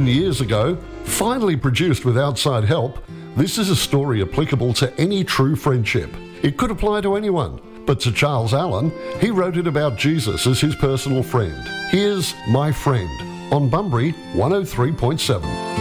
written years ago, finally produced with outside help, this is a story applicable to any true friendship. It could apply to anyone, but to Charles Allen, he wrote it about Jesus as his personal friend. Here's My Friend on Bunbury 103.7.